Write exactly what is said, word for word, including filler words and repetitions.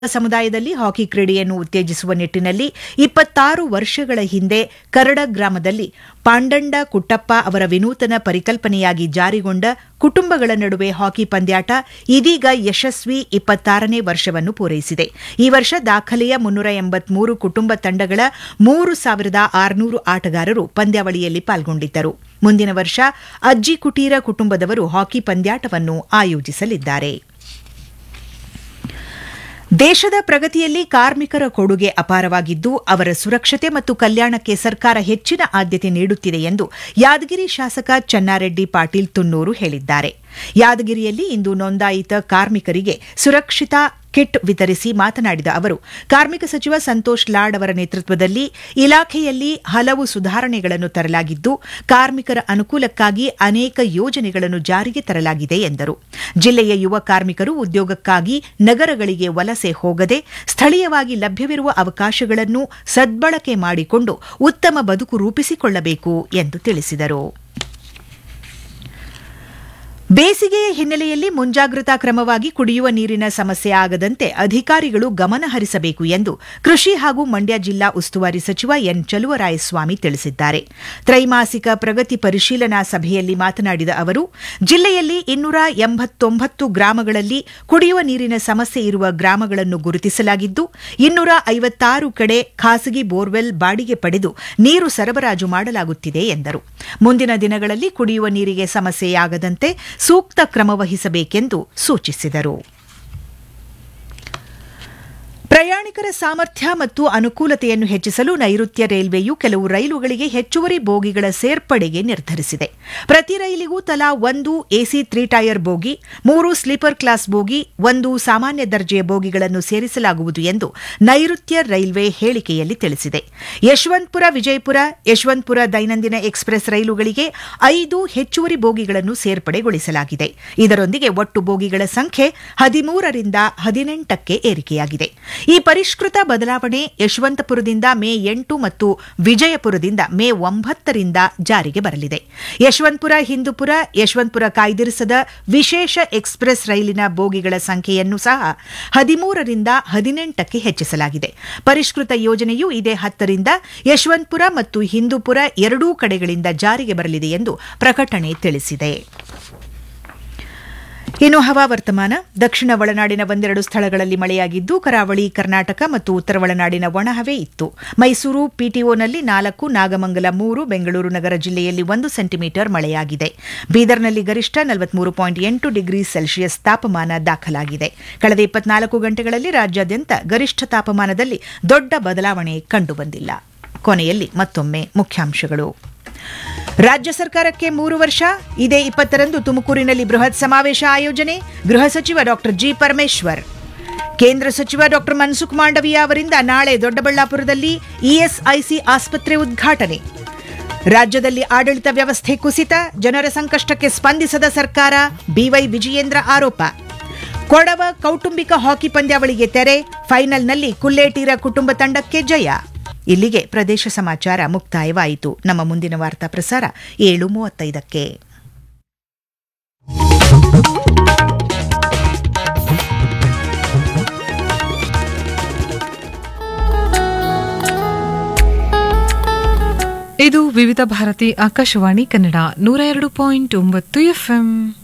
ಸಮುದಾಯದಲ್ಲಿ ಹಾಕಿ ಕ್ರೀಡೆಯನ್ನು ಉತ್ತೇಜಿಸುವ ನಿಟ್ಟಿನಲ್ಲಿ ಇಪ್ಪತ್ತಾರು ವರ್ಷಗಳ ಹಿಂದೆ ಕರಡ ಗ್ರಾಮದಲ್ಲಿ ಪಾಂಡಂಡ ಕುಟ್ಟಪ್ಪ ಅವರ ವಿನೂತನ ಪರಿಕಲ್ಪನೆಯಾಗಿ ಜಾರಿಗೊಂಡ ಕುಟುಂಬಗಳ ನಡುವೆ ಹಾಕಿ ಪಂದ್ಯಾಟ ಇದೀಗ ಯಶಸ್ವಿ ಇಪ್ಪತ್ತಾರನೇ ವರ್ಷವನ್ನು ಪೂರೈಸಿದೆ. ಈ ವರ್ಷ ದಾಖಲೆಯ ಮುನ್ನೂರ ಎಂಬತ್ಮೂರು ಕುಟುಂಬ ತಂಡಗಳ ಮೂರು ಸಾವಿರದ ಆರುನೂರು ಆಟಗಾರರು ಪಂದ್ಯಾವಳಿಯಲ್ಲಿ ಪಾಲ್ಗೊಂಡಿದ್ದರು. ಮುಂದಿನ ವರ್ಷ ಅಜ್ಜಿ ಕುಟೀರ ಕುಟುಂಬದವರು ಹಾಕಿ ಪಂದ್ಯಾಟವನ್ನು ಆಯೋಜಿಸಲಿದ್ದಾರೆ. ದೇಶದ ಪ್ರಗತಿಯಲ್ಲಿ ಕಾರ್ಮಿಕರ ಕೊಡುಗೆ ಅಪಾರವಾಗಿದ್ದು ಅವರ ಸುರಕ್ಷತೆ ಮತ್ತು ಕಲ್ಯಾಣಕ್ಕೆ ಸರ್ಕಾರ ಹೆಚ್ಚಿನ ಆದ್ಯತೆ ನೀಡುತ್ತಿದೆ ಎಂದು ಯಾದಗಿರಿ ಶಾಸಕ ಚನ್ನಾರೆಡ್ಡಿ ಪಾಟೀಲ್ ತುನ್ನೂರು ಹೇಳಿದ್ದಾರೆ. ಯಾದಗಿರಿಯಲ್ಲಿ ಇಂದು ನೋಂದಾಯಿತ ಕಾರ್ಮಿಕರಿಗೆ ಸುರಕ್ಷಿತಾ ಕಿಟ್ ವಿತರಿಸಿ ಮಾತನಾಡಿದ ಅವರು, ಕಾರ್ಮಿಕ ಸಚಿವ ಸಂತೋಷ್ ಲಾಡ್ ಅವರ ನೇತೃತ್ವದಲ್ಲಿ ಇಲಾಖೆಯಲ್ಲಿ ಹಲವು ಸುಧಾರಣೆಗಳನ್ನು ತರಲಾಗಿದ್ದು ಕಾರ್ಮಿಕರ ಅನುಕೂಲಕ್ಕಾಗಿ ಅನೇಕ ಯೋಜನೆಗಳನ್ನು ಜಾರಿಗೆ ತರಲಾಗಿದೆ ಎಂದರು. ಜಿಲ್ಲೆಯ ಯುವ ಕಾರ್ಮಿಕರು ಉದ್ಯೋಗಕ್ಕಾಗಿ ನಗರಗಳಿಗೆ ವಲಸೆ ಹೋಗದೆ ಸ್ಥಳೀಯವಾಗಿ ಲಭ್ಯವಿರುವ ಅವಕಾಶಗಳನ್ನು ಸದ್ಬಳಕೆ ಮಾಡಿಕೊಂಡು ಉತ್ತಮ ಬದುಕು ರೂಪಿಸಿಕೊಳ್ಳಬೇಕು ಎಂದು ತಿಳಿಸಿದರು. ಬೇಸಿಗೆಯ ಹಿನ್ನೆಲೆಯಲ್ಲಿ ಮುಂಜಾಗ್ರತಾ ಕ್ರಮವಾಗಿ ಕುಡಿಯುವ ನೀರಿನ ಸಮಸ್ಯೆ ಆಗದಂತೆ ಅಧಿಕಾರಿಗಳು ಗಮನ ಹರಿಸಬೇಕು ಎಂದು ಕೃಷಿ ಹಾಗೂ ಮಂಡ್ಯ ಜಿಲ್ಲಾ ಉಸ್ತುವಾರಿ ಸಚಿವ ಎನ್ ಚಲುವರಾಯಸ್ವಾಮಿ ತಿಳಿಸಿದ್ದಾರೆ. ತ್ರೈಮಾಸಿಕ ಪ್ರಗತಿ ಪರಿಶೀಲನಾ ಸಭೆಯಲ್ಲಿ ಮಾತನಾಡಿದ ಅವರು, ಜಿಲ್ಲೆಯಲ್ಲಿ ಇನ್ನೂರ ಎಂಬತ್ತೊಂಬತ್ತು ಗ್ರಾಮಗಳಲ್ಲಿ ಕುಡಿಯುವ ನೀರಿನ ಸಮಸ್ಯೆ ಇರುವ ಗ್ರಾಮಗಳನ್ನು ಗುರುತಿಸಲಾಗಿದ್ದು ಇನ್ನೂರ ಐವತ್ತಾರು ಕಡೆ ಖಾಸಗಿ ಬೋರ್ವೆಲ್ ಬಾಡಿಗೆ ಪಡೆದು ನೀರು ಸರಬರಾಜು ಮಾಡಲಾಗುತ್ತಿದೆ ಎಂದರು. ಮುಂದಿನ ದಿನಗಳಲ್ಲಿ ಕುಡಿಯುವ ನೀರಿಗೆ ಸಮಸ್ಯೆಯಾಗದಂತೆ ಸೂಕ್ತ ಕ್ರಮ ವಹಿಸಬೇಕೆಂದು ಸೂಚಿಸಿದರು. ಪ್ರಯಾಣಿಕರ ಸಾಮರ್ಥ್ಯ ಮತ್ತು ಅನುಕೂಲತೆಯನ್ನು ಹೆಚ್ಚಿಸಲು ನೈಋತ್ಯ ರೈಲ್ವೆಯು ಕೆಲವು ರೈಲುಗಳಿಗೆ ಹೆಚ್ಚುವರಿ ಬೋಗಿಗಳ ಸೇರ್ಪಡೆಗೆ ನಿರ್ಧರಿಸಿದೆ. ಪ್ರತಿ ರೈಲಿಗೂ ತಲಾ ಒಂದು ಎಸಿ ತ್ರೀ ಟೈರ್ ಬೋಗಿ, ಮೂರು ಸ್ಲೀಪರ್ ಕ್ಲಾಸ್ ಬೋಗಿ, ಒಂದು ಸಾಮಾನ್ಯ ದರ್ಜೆಯ ಬೋಗಿಗಳನ್ನು ಸೇರಿಸಲಾಗುವುದು ಎಂದು ನೈಋತ್ಯ ರೈಲ್ವೆ ಹೇಳಿಕೆಯಲ್ಲಿ ತಿಳಿಸಿದೆ. ಯಶವಂತಪುರ ವಿಜಯಪುರ ಯಶವಂತಪುರ ದೈನಂದಿನ ಎಕ್ಸ್ಪ್ರೆಸ್ ರೈಲುಗಳಿಗೆ ಐದು ಹೆಚ್ಚುವರಿ ಬೋಗಿಗಳನ್ನು ಸೇರ್ಪಡೆಗೊಳಿಸಲಾಗಿದೆ. ಇದರೊಂದಿಗೆ ಒಟ್ಟು ಬೋಗಿಗಳ ಸಂಖ್ಯೆ ಹದಿಮೂರರಿಂದ ಹದಿನೆಂಟಕ್ಕೆ ಏರಿಕೆಯಾಗಿದೆ. ಈ ಪರಿಷ್ಕೃತ ಬದಲಾವಣೆ ಯಶವಂತಪುರದಿಂದ ಮೇ ಎಂಟು ಮತ್ತು ವಿಜಯಪುರದಿಂದ ಮೇ ಒಂಬತ್ತರಿಂದ ಜಾರಿಗೆ ಬರಲಿದೆ. ಯಶವಂತಪುರ ಹಿಂದೂಪುರ ಯಶವಂತಪುರ ಕಾಯ್ದಿರಿಸದ ವಿಶೇಷ ಎಕ್ಸ್ಪ್ರೆಸ್ ರೈಲಿನ ಬೋಗಿಗಳ ಸಂಖ್ಯೆಯನ್ನು ಸಹ ಹದಿಮೂರರಿಂದ ಹದಿನೆಂಟಕ್ಕೆ ಹೆಚ್ಚಿಸಲಾಗಿದೆ. ಪರಿಷ್ಕೃತ ಯೋಜನೆಯು ಇದೇ ಹತ್ತರಿಂದ ಯಶವಂತಪುರ ಮತ್ತು ಹಿಂದೂಪುರ ಎರಡೂ ಕಡೆಗಳಿಂದ ಜಾರಿಗೆ ಬರಲಿದೆ ಎಂದು ಪ್ರಕಟಣೆ ತಿಳಿಸಿದೆ. ಇನ್ನು ಹವಾವರ್ತಮಾನ. ದಕ್ಷಿಣ ಒಳನಾಡಿನ ಒಂದೆರಡು ಸ್ಥಳಗಳಲ್ಲಿ ಮಳೆಯಾಗಿದ್ದು ಕರಾವಳಿ ಕರ್ನಾಟಕ ಮತ್ತು ಉತ್ತರ ಒಳನಾಡಿನ ಒಣಹವೆ ಇತ್ತು. ಮೈಸೂರು ಪಿಟಿಒನಲ್ಲಿ ನಾಲ್ಕು, ನಾಗಮಂಗಲ ಮೂರು, ಬೆಂಗಳೂರು ನಗರ ಜಿಲ್ಲೆಯಲ್ಲಿ ಒಂದು ಸೆಂಟಿಮೀಟರ್ ಮಳೆಯಾಗಿದೆ. ಬೀದರ್ನಲ್ಲಿ ಗರಿಷ್ಠ ನಲವತ್ಮೂರು ಪಾಯಿಂಟ್ ಎಂಟು ಡಿಗ್ರಿ ಸೆಲ್ಸಿಯಸ್ ತಾಪಮಾನ ದಾಖಲಾಗಿದೆ. ಕಳೆದ ಇಪ್ಪತ್ನಾಲ್ಕು ಗಂಟೆಗಳಲ್ಲಿ ರಾಜ್ಯಾದ್ಯಂತ ಗರಿಷ್ಠ ತಾಪಮಾನದಲ್ಲಿ ದೊಡ್ಡ ಬದಲಾವಣೆ ಕಂಡುಬಂದಿಲ್ಲ. ಕೊನೆಯಲ್ಲಿ ಮತ್ತೊಮ್ಮೆ ಮುಖ್ಯಾಂಶಗಳು. ರಾಜ್ಯ ಸರ್ಕಾರಕ್ಕೆ ಮೂರು ವರ್ಷ. ಇದೇ ಇಪ್ಪತ್ತರಂದು ತುಮಕೂರಿನಲ್ಲಿ ಬೃಹತ್ ಸಮಾವೇಶ ಆಯೋಜನೆ. ಗೃಹ ಸಚಿವ ಡಾ ಜಿ ಪರಮೇಶ್ವರ್. ಕೇಂದ್ರ ಸಚಿವ ಡಾ ಮನ್ಸುಖ್ ಮಾಂಡವೀಯ ಅವರಿಂದ ನಾಳೆ ದೊಡ್ಡಬಳ್ಳಾಪುರದಲ್ಲಿ ಇಎಸ್ಐಸಿ ಆಸ್ಪತ್ರೆ ಉದ್ಘಾಟನೆ. ರಾಜ್ಯದಲ್ಲಿ ಆಡಳಿತ ವ್ಯವಸ್ಥೆ ಕುಸಿತ, ಜನರ ಸಂಕಷ್ಟಕ್ಕೆ ಸ್ಪಂದಿಸದ ಸರ್ಕಾರ, ಬಿವೈ ವಿಜಯೇಂದ್ರ ಆರೋಪ. ಕೊಡವ ಕೌಟುಂಬಿಕ ಹಾಕಿ ಪಂದ್ಯಾವಳಿಗೆ ತೆರೆ, ಫೈನಲ್ನಲ್ಲಿ ಕುಲ್ಲೇಟೀರ ಕುಟುಂಬ ತಂಡಕ್ಕೆ ಜಯ. ಇಲ್ಲಿಗೆ ಪ್ರದೇಶ ಸಮಾಚಾರ ಮುಕ್ತಾಯವಾಯಿತು. ನಮ್ಮ ಮುಂದಿನ ವಾರ್ತಾ ಪ್ರಸಾರ ಏಳು ಮೂವತ್ತೈದಕ್ಕೆ. ಇದು ವಿವಿಧ ಭಾರತಿ ಆಕಾಶವಾಣಿ ಕನ್ನಡ ನೂರ ಎರಡು ಪಾಯಿಂಟ್ ಒಂಬತ್ತು ಎಫ್ಎಂ.